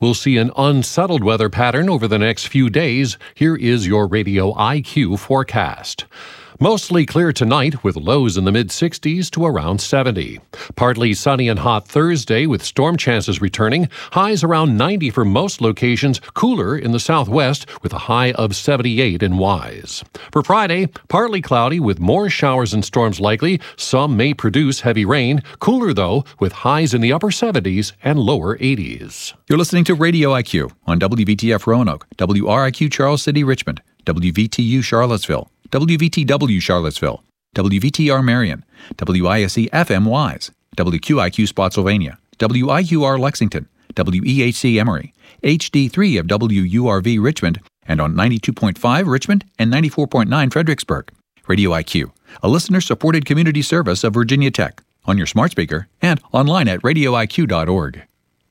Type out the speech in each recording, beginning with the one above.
We'll see an unsettled weather pattern over the next few days. Here is your Radio IQ forecast. Mostly clear tonight with lows in the mid-60s to around 70. Partly sunny and hot Thursday with storm chances returning. Highs around 90 for most locations. Cooler in the southwest with a high of 78 in Wise. For Friday, partly cloudy with more showers and storms likely. Some may produce heavy rain. Cooler though with highs in the upper 70s and lower 80s. You're listening to Radio IQ on WVTF Roanoke, WRIQ Charles City Richmond, WVTU Charlottesville, WVTW Charlottesville, WVTR Marion, WISC FM Wise, WQIQ Spotsylvania, WIQR Lexington, WEHC Emory, HD3 of WURV Richmond, and on 92.5 Richmond and 94.9 Fredericksburg. Radio IQ, a listener-supported community service of Virginia Tech, on your smart speaker and online at radioiq.org.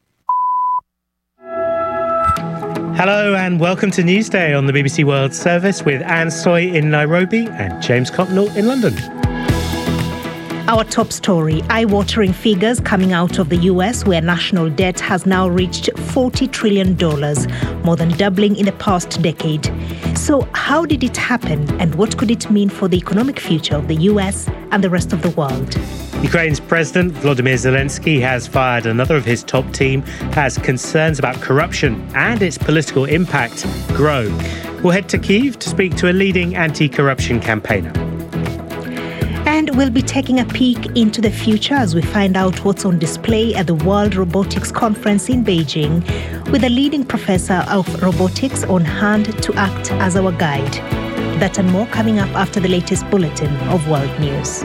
Hello and welcome to Newsday on the BBC World Service with Anne Soy in Nairobi and James Copnell in London. Our top story, eye-watering figures coming out of the US, where national debt has now reached $40 trillion, more than doubling in the past decade. So how did it happen, and what could it mean for the economic future of the US and the rest of the world? Ukraine's President Volodymyr Zelensky has fired another of his top team as concerns about corruption and its political impact grow. We'll head to Kyiv to speak to a leading anti-corruption campaigner. And we'll be taking a peek into the future as we find out what's on display at the World Robotics Conference in Beijing, with a leading professor of robotics on hand to act as our guide. That and more coming up after the latest bulletin of world news.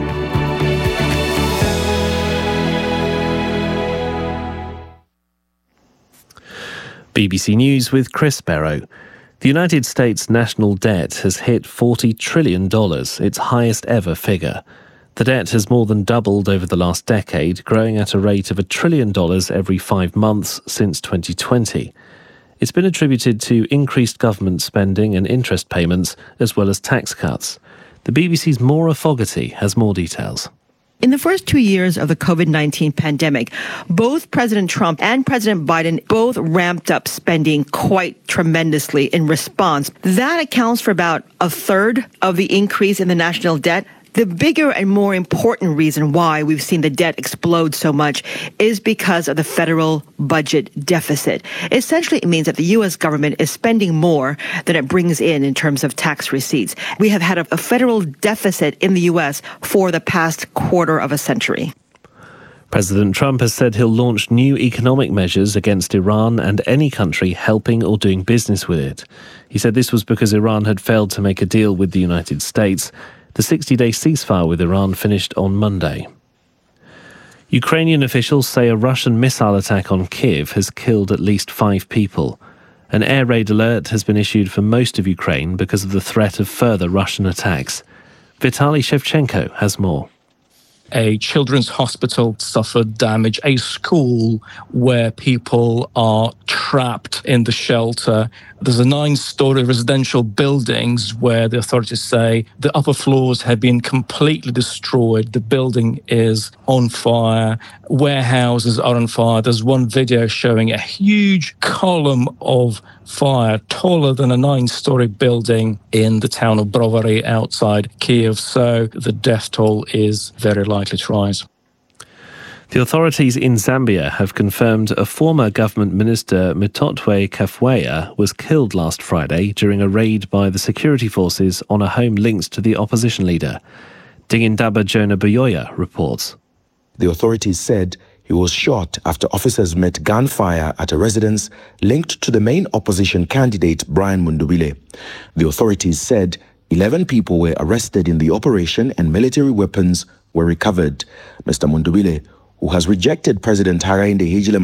BBC News with Chris Barrow. The United States national debt has hit $40 trillion, its highest ever figure. The debt has more than doubled over the last decade, growing at a rate of $1 trillion every 5 months since 2020. It's been attributed to increased government spending and interest payments, as well as tax cuts. The BBC's Maura Fogarty has more details. In the first 2 years of the COVID-19 pandemic, both President Trump and President Biden both ramped up spending quite tremendously in response. That accounts for about a third of the increase in the national debt. The bigger and more important reason why we've seen the debt explode so much is because of the federal budget deficit. Essentially, it means that the U.S. government is spending more than it brings in terms of tax receipts. We have had a federal deficit in the U.S. for the past quarter of a century. President Trump has said he'll launch new economic measures against Iran and any country helping or doing business with it. He said this was because Iran had failed to make a deal with the United States. The 60-day ceasefire with Iran finished on Monday. Ukrainian officials say a Russian missile attack on Kyiv has killed at least 5 people. An air raid alert has been issued for most of Ukraine because of the threat of further Russian attacks. Vitaly Shevchenko has more. A children's hospital suffered damage, a school where people are trapped in the shelter. There's a 9-story residential buildings where the authorities say the upper floors have been completely destroyed. The building is on fire. Warehouses are on fire. There's one video showing a huge column of fire taller than a 9-story building in the town of Brovary outside Kyiv. So the death toll is very likely to rise. The authorities in Zambia have confirmed a former government minister, Mutotwe Kafwaya, was killed last Friday during a raid by the security forces on a home linked to the opposition leader. Dingindaba Jonah Buyoya reports. The authorities said he was shot after officers met gunfire at a residence linked to the main opposition candidate, Brian Mundubile. The authorities said 11 people were arrested in the operation and military weapons were recovered. Mr. Mundubile, who has rejected President Hakainde Hichilema